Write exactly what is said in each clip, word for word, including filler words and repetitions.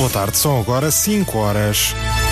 Boa tarde, são agora cinco horas.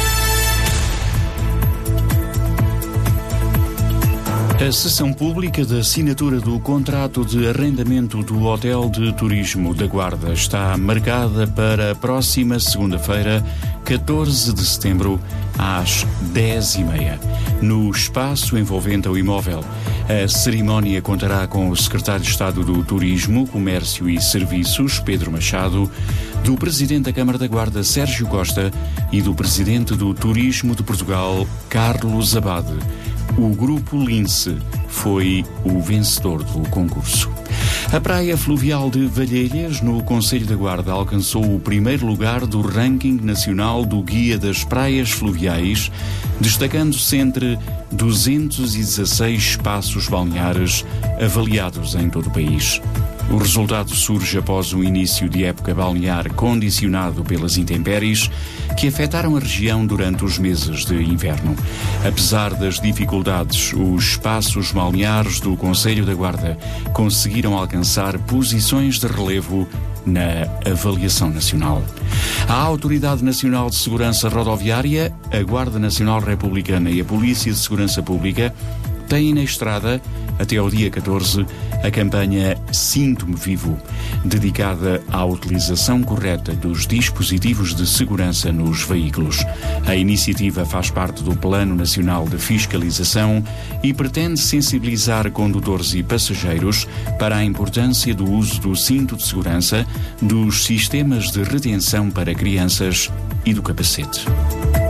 A sessão pública da assinatura do contrato de arrendamento do Hotel de Turismo da Guarda está marcada para a próxima segunda-feira, catorze de setembro, às dez e meia, no espaço envolvente ao imóvel. A cerimónia contará com o secretário de Estado do Turismo, Comércio e Serviços, Pedro Machado, do presidente da Câmara da Guarda, Sérgio Costa, e do presidente do Turismo de Portugal, Carlos Abade. O Grupo Lince foi o vencedor do concurso. A Praia Fluvial de Valhelhas, no Concelho da Guarda, alcançou o primeiro lugar do ranking nacional do Guia das Praias Fluviais, destacando-se entre duzentos e dezasseis espaços balneares avaliados em todo o país. O resultado surge após um início de época balnear condicionado pelas intempéries que afetaram a região durante os meses de inverno. Apesar das dificuldades, os espaços balneares do Concelho da Guarda conseguiram alcançar posições de relevo na avaliação nacional. A Autoridade Nacional de Segurança Rodoviária, a Guarda Nacional Republicana e a Polícia de Segurança Pública têm na estrada, até ao dia catorze, a campanha Sinto-me Vivo, dedicada à utilização correta dos dispositivos de segurança nos veículos. A iniciativa faz parte do Plano Nacional de Fiscalização e pretende sensibilizar condutores e passageiros para a importância do uso do cinto de segurança, dos sistemas de retenção para crianças e do capacete.